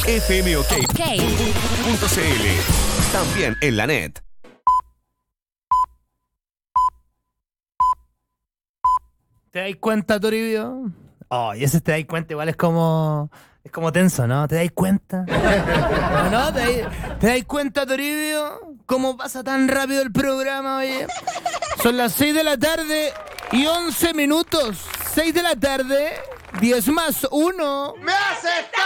fmok.cl. También en la net. ¿Te dais cuenta, Toribio? Oh, y ese te dais cuenta, igual es como tenso, ¿no? ¿Te dais cuenta? ¿No? ¿Te dais cuenta, Toribio? ¿Cómo pasa tan rápido el programa, oye? Son las 6 de la tarde y 11 minutos. 6 de la tarde, 10 más 1. ¡Me haces